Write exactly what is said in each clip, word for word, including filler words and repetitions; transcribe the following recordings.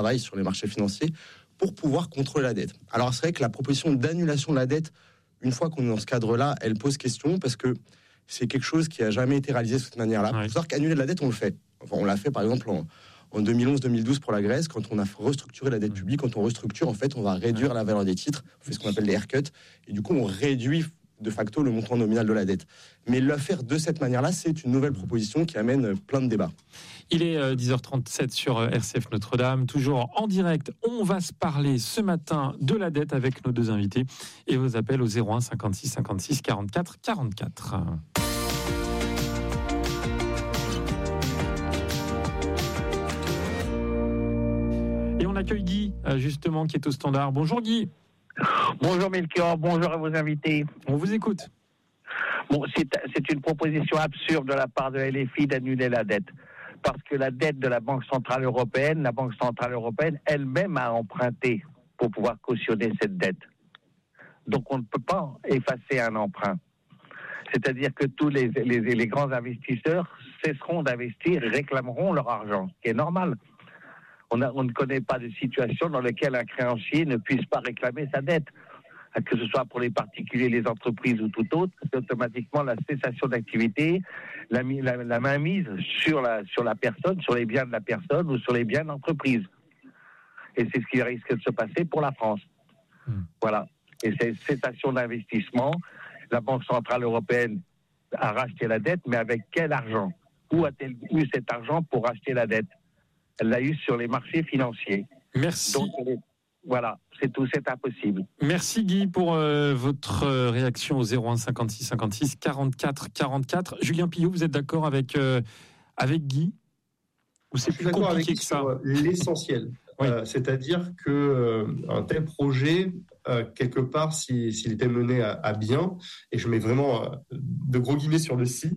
travaille sur les marchés financiers pour pouvoir contrôler la dette. Alors c'est vrai que la proposition d'annulation de la dette, une fois qu'on est dans ce cadre-là, elle pose question parce que c'est quelque chose qui n'a jamais été réalisé de cette manière-là. Il ouais. faut savoir qu'annuler de la dette, on le fait. Enfin, on l'a fait par exemple en, en deux mille onze deux mille douze pour la Grèce, quand on a restructuré la dette publique. Quand on restructure, en fait, on va réduire la valeur des titres, on fait ce qu'on appelle les haircuts, et du coup on réduit de facto le montant nominal de la dette. Mais le faire de cette manière-là, c'est une nouvelle proposition qui amène plein de débats. Il est euh, dix heures trente-sept sur euh, R C F Notre-Dame, toujours en direct. On va se parler ce matin de la dette avec nos deux invités et vos appels au zéro un cinquante-six cinquante-six quarante-quatre quarante-quatre. Et on accueille Guy, euh, justement, qui est au standard. Bonjour Guy. Bonjour Melchior, bonjour à vos invités. On vous écoute. Bon, c'est, c'est une proposition absurde de la part de L F I d'annuler la dette. Parce que la dette de la Banque Centrale Européenne, la Banque Centrale Européenne elle-même a emprunté pour pouvoir cautionner cette dette. Donc on ne peut pas effacer un emprunt. C'est-à-dire que tous les, les, les grands investisseurs cesseront d'investir et réclameront leur argent, ce qui est normal. On, a, on ne connaît pas de situation dans laquelle un créancier ne puisse pas réclamer sa dette, que ce soit pour les particuliers, les entreprises ou tout autre. C'est automatiquement la cessation d'activité, la, la, la mainmise sur la, sur la personne, sur les biens de la personne ou sur les biens de l'entreprise. Et c'est ce qui risque de se passer pour la France. Mmh. Voilà. Et c'est cessation d'investissement. La Banque Centrale Européenne a racheté la dette, mais avec quel argent ? Où a-t-elle eu cet argent pour racheter la dette ? Elle l'a eu sur les marchés financiers. Merci. Donc, voilà, c'est tout, c'est impossible. Merci Guy pour euh, votre euh, réaction au zéro un cinquante-six cinquante-six quarante-quatre quarante-quatre. Julien Pillot, vous êtes d'accord avec, euh, avec Guy ? Ou c'est plus compliqué que ça ? Sur l'essentiel. Oui. Euh, c'est-à-dire que euh, un tel projet, euh, quelque part, si, s'il était mené à, à bien, et je mets vraiment euh, de gros guillemets sur le si,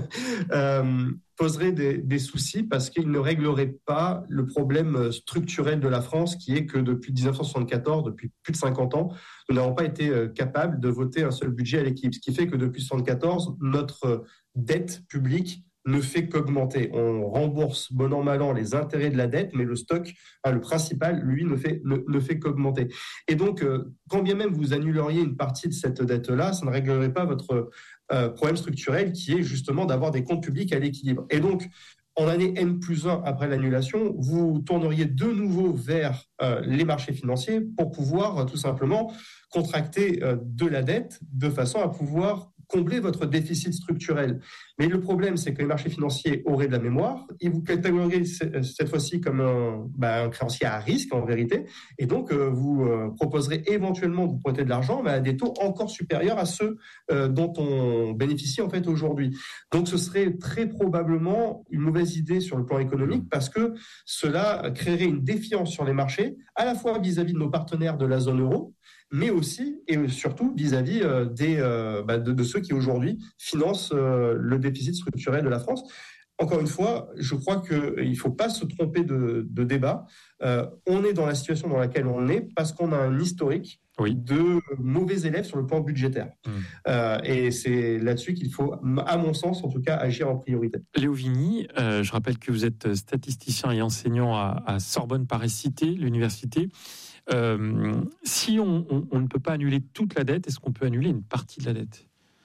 euh, poserait des, des soucis parce qu'il ne réglerait pas le problème structurel de la France, qui est que depuis dix-neuf cent soixante-quatorze, depuis plus de cinquante ans, nous n'avons pas été euh, capables de voter un seul budget à l'équilibre. Ce qui fait que depuis soixante-quatorze, notre dette publique ne fait qu'augmenter. On rembourse bon an mal an les intérêts de la dette, mais le stock, hein, le principal, lui, ne fait, ne, ne fait qu'augmenter. Et donc, euh, quand bien même vous annuleriez une partie de cette dette-là, ça ne réglerait pas votre euh, problème structurel, qui est justement d'avoir des comptes publics à l'équilibre. Et donc, en année N plus un après l'annulation, vous tourneriez de nouveau vers euh, les marchés financiers pour pouvoir euh, tout simplement contracter euh, de la dette de façon à pouvoir combler votre déficit structurel. Mais le problème, c'est que les marchés financiers auraient de la mémoire. Ils vous catégorieraient cette fois-ci comme un, bah, un créancier à risque, en vérité. Et donc, euh, vous euh, proposerez éventuellement de vous prêter de l'argent, mais à des taux encore supérieurs à ceux euh, dont on bénéficie en fait aujourd'hui. Donc, ce serait très probablement une mauvaise idée sur le plan économique parce que cela créerait une défiance sur les marchés, à la fois vis-à-vis de nos partenaires de la zone euro, mais aussi et surtout vis-à-vis euh, des, euh, bah, de, de ceux qui aujourd'hui financent euh, le déficit structurel de la France. Encore une fois, je crois qu'il ne faut pas se tromper de, de débat. Euh, on est dans la situation dans laquelle on est parce qu'on a un historique oui. de mauvais élèves sur le plan budgétaire. Mmh. Euh, et c'est là-dessus qu'il faut, à mon sens, en tout cas, agir en priorité. Léo Vigny, euh, je rappelle que vous êtes statisticien et enseignant à, à Sorbonne Paris-Cité, l'université. Euh, si on, on, on ne peut pas annuler toute la dette, est-ce qu'on peut annuler une partie de la dette ?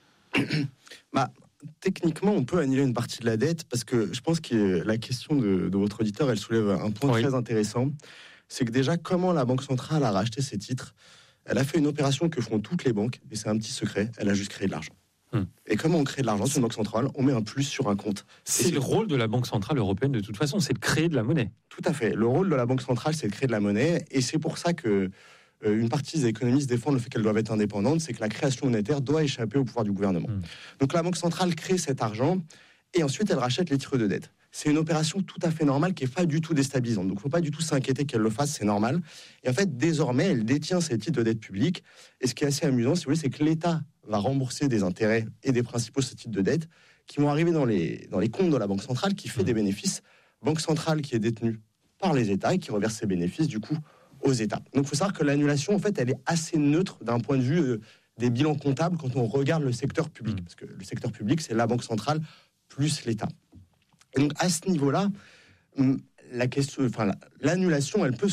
bah, Techniquement, on peut annuler une partie de la dette parce que je pense que la question de, de votre auditeur, elle soulève un point oui. très intéressant. C'est que déjà, comment la Banque centrale a racheté ses titres ? Elle a fait une opération que font toutes les banques, et c'est un petit secret, elle a juste créé de l'argent. Hum. Et comment on crée de l'argent sur une banque centrale ? On met un plus sur un compte. C'est, c'est le rôle de la Banque centrale européenne de toute façon, c'est de créer de la monnaie. Tout à fait. Le rôle de la Banque centrale, c'est de créer de la monnaie, et c'est pour ça que euh, une partie des économistes défendent le fait qu'elles doivent être indépendantes, c'est que la création monétaire doit échapper au pouvoir du gouvernement. Hum. Donc la Banque centrale crée cet argent, et ensuite elle rachète les titres de dette. C'est une opération tout à fait normale qui n'est pas du tout déstabilisante. Donc il ne faut pas du tout s'inquiéter qu'elle le fasse, c'est normal. Et en fait, désormais, elle détient ces titres de dette publique. Et ce qui est assez amusant, si vous voulez, c'est que l'État va rembourser des intérêts et des principaux de ces titres de dette qui vont arriver dans les, dans les comptes de la Banque centrale qui fait mmh. des bénéfices. Banque centrale qui est détenue par les États et qui reverse ses bénéfices, du coup, aux États. Donc il faut savoir que l'annulation, en fait, elle est assez neutre d'un point de vue euh, des bilans comptables quand on regarde le secteur public. Mmh. Parce que le secteur public, c'est la Banque centrale plus l'État. Et donc, à ce niveau-là, la question, enfin, l'annulation, elle peut